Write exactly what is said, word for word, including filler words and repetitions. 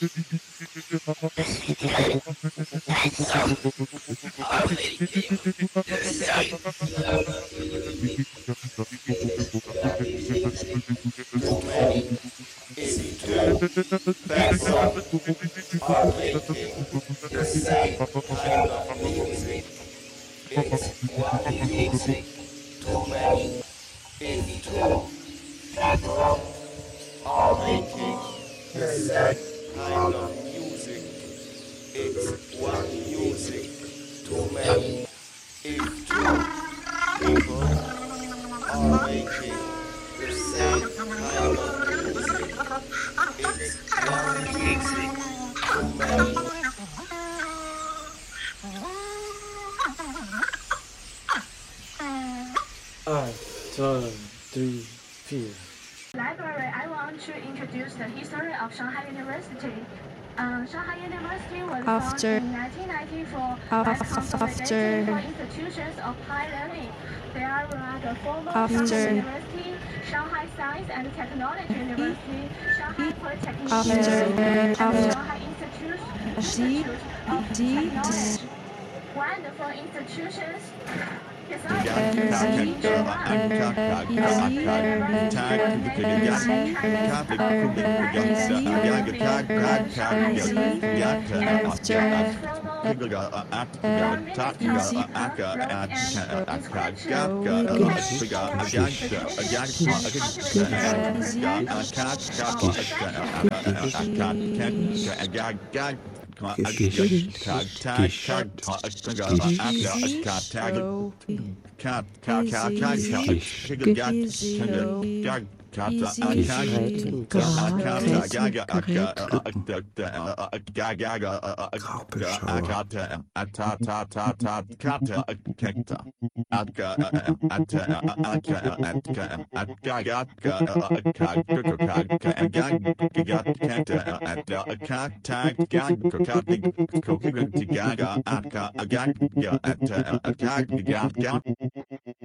Too many easy to pass on are making the same kind of music. It's one music. Too many easy to pass on are making the same kind of music. It's one music. Too many if two people are making the same kind of music. It's one music. Too many. I turn three fear. Library, I want to introduce the history of Shanghai University. Um, Shanghai University was After- founded in nineteen ninety-four Af- by af- consolidating after- for institutions of high learning. There are the former After- Shanghai University, Shanghai Science and Technology University, Shanghai Polytechnic After- University, and after- Shanghai Institute, D- Institute of D- Technology. Wonderful institutions. Besides, Uh, in uh, Shanghai, Gaga